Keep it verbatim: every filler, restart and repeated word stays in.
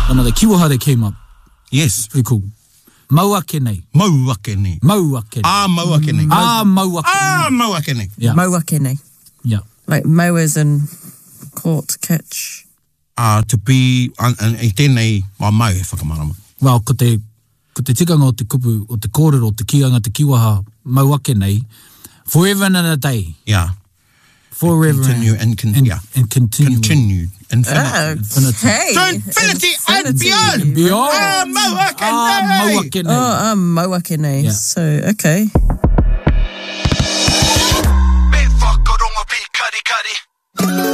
One of the kiwaha that came up. Yes. Pretty cool. Mauake nei. Mauake nei. Mauake nei. Ah, mauake nei. Ah, mauake nei. Ah, mauake nei. Yeah. Mauake nei. Yeah. Like mowers and caught, catch. Ah, to be, and i tēnei, wā mau e whakamarama. Well, ko te, ko te tikanga o te kupu, o te kōrero, o te kianga, te kiwaha, mauake nei, forever and a day. Yeah. Forever. Continue and, con and, yeah. and continue. Continue. Infinity. Uh, Infinity. Hey. To infinity, and Infinity. beyond. Beyond. Ah, mauake nei. Ah, mauake nei. Oh, um, mauake nei. Yeah. So, okay. Me whakaronga pi kari kari.